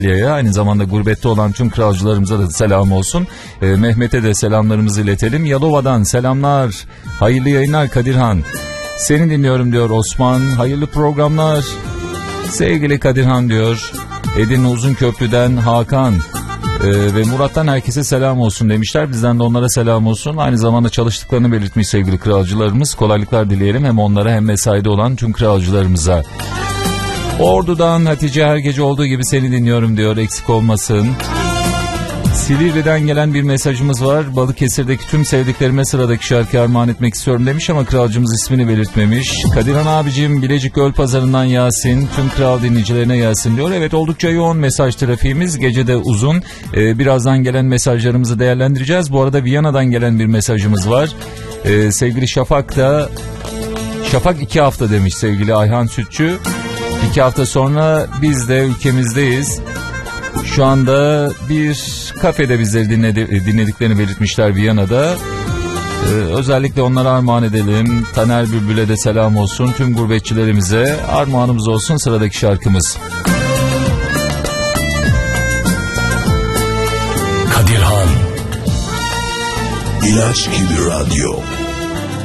Aynı zamanda gurbette olan tüm kralcılarımıza da selam olsun. Mehmet'e de selamlarımızı iletelim. Yalova'dan selamlar. Hayırlı yayınlar Kadirhan. Seni dinliyorum diyor Osman. Hayırlı programlar. Sevgili Kadirhan diyor. Edirne Uzunköprü'den Hakan ve Murat'tan herkese selam olsun demişler. Bizden de onlara selam olsun. Aynı zamanda çalıştıklarını belirtmiş sevgili kralcılarımız. Kolaylıklar dileyelim hem onlara hem mesaide olan tüm kralcılarımıza. Ordu'dan Hatice her gece olduğu gibi seni dinliyorum diyor, eksik olmasın. Silivri'den gelen bir mesajımız var. Balıkesir'deki tüm sevdiklerime sıradaki şarkı armağan etmek istiyorum demiş ama kralcımız ismini belirtmemiş. Kadirhan abicim Bilecik Gölpazarı'ndan Yasin, tüm kral dinleyicilerine Yasin diyor. Evet, oldukça yoğun mesaj trafiğimiz, gece de uzun. Birazdan gelen mesajlarımızı değerlendireceğiz. Bu arada Viyana'dan gelen bir mesajımız var. Sevgili Şafak 2 hafta demiş sevgili Ayhan Sütçü. 2 hafta sonra biz de ülkemizdeyiz. Şu anda bir kafede bizleri dinlediklerini belirtmişler Viyana'da. Özellikle onlara armağan edelim. Taner Bülbül'e de selam olsun. Tüm gurbetçilerimize armağanımız olsun sıradaki şarkımız. Kadirhan İlaç gibi radyo.